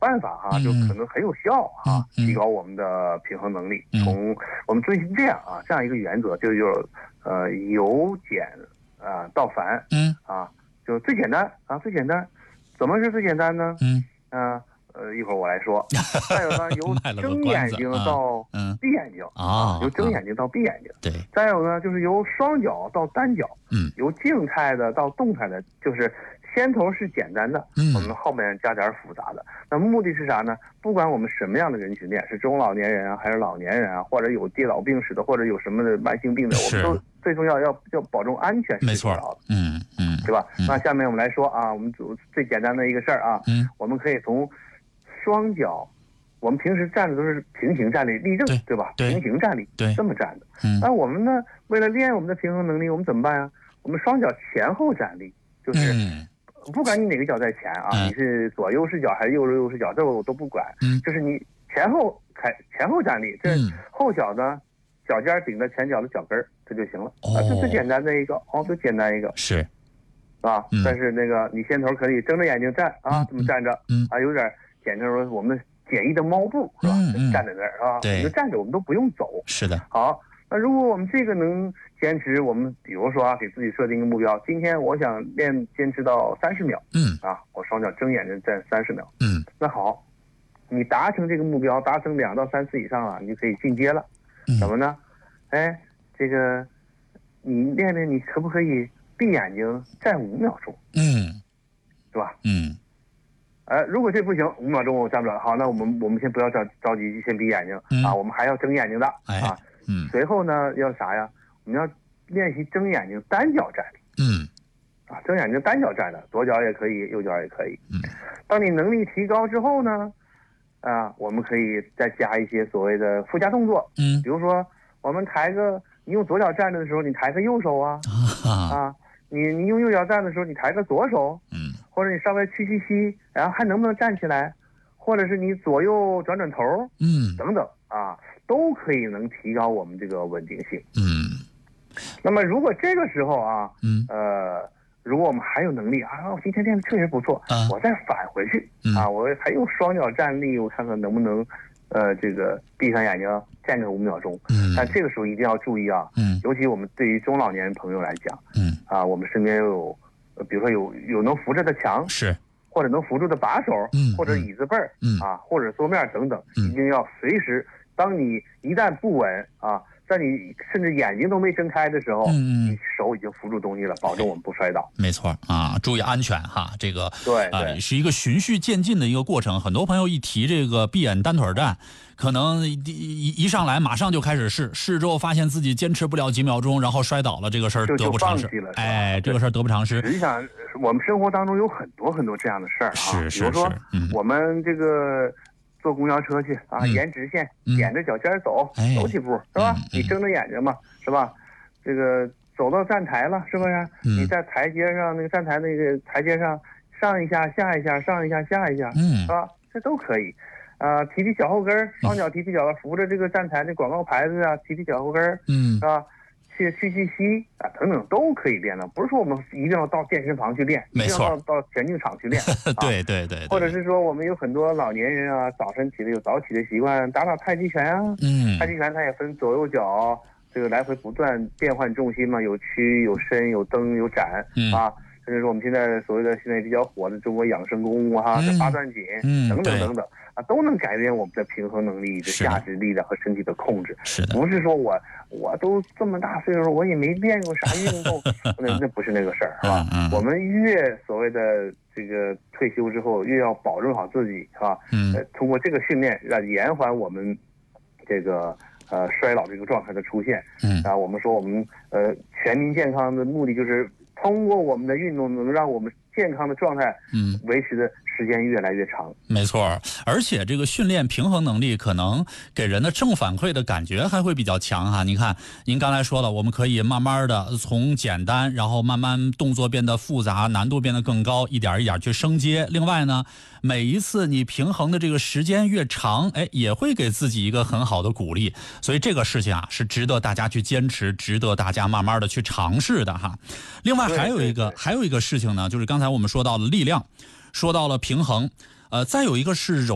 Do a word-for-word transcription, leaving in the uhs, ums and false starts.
办法哈、啊，就可能很有效啊，提高我们的平衡能力。从我们遵循这样啊这样一个原则，就就是呃由简啊到繁， 嗯啊，就最简单啊最简单，怎么是最简单呢？ 嗯啊。呃，一会儿我来说。再有呢，由睁眼睛到闭眼睛啊， 由睁眼睛到闭眼睛。 对。 再有呢，就是由双脚到单脚， 嗯， 由静态的到动态的，就是先头是简单的， 嗯， 我们后面加点复杂的。那目的是啥呢？不管我们什么样的人群练，是中老年人啊，还是老年人啊，或者有跌倒病史的，或者有什么的慢性病的，我们都最重要要要保证安全， 没错，嗯嗯， 对吧？那下面我们来说啊，我们组最简单的一个事儿啊， 嗯， 我们可以从双脚，我们平时站的都是平行站立，立正， 对, 对吧？ 对， 平行站立， 对， 这么站的。 嗯， 那我们呢，为了练我们的平衡能力，我们怎么办啊？我们双脚前后站立，就是、 嗯、 不管你哪个脚在前啊， 嗯、 你是左右视角还是右右视角，这我都不管， 嗯， 就是你前后开前后站立，这后脚呢，脚尖顶着前脚的脚跟儿，这就行了。 哦， 啊，这最简单的一个，哦，最简单一个是， 啊， 嗯、 但是那个你先头可以睁着眼睛站啊，这么站着， 嗯啊，有点简称说我们简易的猫步是吧？ 嗯嗯， 站在那儿啊， 对， 你就站着，我们都不用走。 是的。 好，那如果我们这个能坚持，我们比如说啊，给自己设定一个目标，今天我想练坚持到三十秒， 嗯， 啊，我双脚睁眼睛站三十秒， 嗯， 那好，你达成这个目标，达成两到三次以上了，你就可以进阶了。 嗯、 怎么呢？哎，这个你练练，你可不可以闭眼睛站五秒钟？ 嗯， 是吧？ 嗯。 呃，如果这不行，五秒钟我站不了。好，那我们我们先不要着着急，先闭眼睛、 嗯、 啊，我们还要睁眼睛的、 哎、 啊。 嗯。 随后呢，要啥呀？我们要练习睁眼睛单脚站立。 嗯。 啊，睁眼睛单脚站的，左脚也可以，右脚也可以。 嗯。 当你能力提高之后呢，啊，我们可以再加一些所谓的附加动作。 嗯。 比如说，我们抬个，你用左脚站着的时候，你抬个右手啊。 啊。 啊，你你用右脚站的时候，你抬个左手。 嗯。 或者你稍微屈屈膝，然后还能不能站起来，或者是你左右转转头， 嗯， 等等啊，都可以能提高我们这个稳定性。 嗯， 那么如果这个时候啊， 嗯， 呃，如果我们还有能力啊，我今天练的确实不错， 啊， 我再返回去、 嗯、 啊，我还用双脚站立，我看看能不能，呃，这个闭上眼睛站个五秒钟。 嗯， 但这个时候一定要注意啊， 嗯， 尤其我们对于中老年朋友来讲， 嗯， 啊，我们身边有。比如说有有能扶着的墙， 是， 或者能扶住的把手， 嗯， 或者椅子背儿， 嗯啊，或者桌面等等， 嗯， 一定要随时，当你一旦不稳啊，在你甚至眼睛都没睁开的时候， 嗯， 你手已经扶住东西了，保证我们不摔倒。 没错啊，注意安全哈，这个对啊、 呃、 是一个循序渐进的一个过程。很多朋友一提这个闭眼单腿站，可能一一上来马上就开始试，试之后发现自己坚持不了几秒钟，然后摔倒了，这个事儿得不偿失。哎，这个事儿得不偿失。 实际上，我们生活当中有很多很多这样的事儿啊， 是是比如说、 嗯、 我们这个坐公交车去啊， 嗯、 沿直线， 嗯、 踮着脚尖走， 哎、 走几步是吧、 嗯？ 你睁着眼睛嘛，是吧？这个走到站台了，是不是？ 嗯、 你在台阶上那个站台那个台阶上上一下下一下，上一下下一下， 嗯， 是吧？这都可以。啊、呃，提提脚后跟儿，双脚提提脚后，扶着这个站台的广告牌子啊，提提脚后跟儿， 嗯， 是吧？去去去吸啊，等等都可以练的，不是说我们一定要到健身房去练， 没错， 一定要到田径场去练。 对对 对, 对。 或者是说，我们有很多老年人啊，早晨起的有早起的习惯，打打太极拳啊。 嗯， 太极拳它也分左右脚，这个来回不断变换重心嘛，有屈有伸有蹬有展、 嗯、 啊。甚至说我们现在所谓的现在比较火的中国养生功夫哈，这、嗯、八段锦、 嗯、 等等等等啊，都能改变我们的平衡能力、的下肢力量和身体的控制。 是的， 不是说我我都这么大岁数，我也没练过啥运动，那那不是那个事儿，是吧？ 嗯嗯、 我们越所谓的这个退休之后，越要保证好自己，是吧？ 嗯， 呃，通过这个训练，让延缓我们这个呃衰老这个状态的出现。 嗯， 啊，我们说我们呃全民健康的目的就是通过我们的运动，能让我们健康的状态，嗯，维持的时间越来越长。 没错，而且这个训练平衡能力，可能给人的正反馈的感觉还会比较强哈。你看，您刚才说了，我们可以慢慢的从简单，然后慢慢动作变得复杂，难度变得更高，一点一点去升阶。另外呢，每一次你平衡的这个时间越长，哎，也会给自己一个很好的鼓励。所以这个事情啊，是值得大家去坚持，值得大家慢慢的去尝试的哈。另外还有一个还有一个事情呢，就是刚才我们说到了力量，说到了平衡，呃，再有一个是柔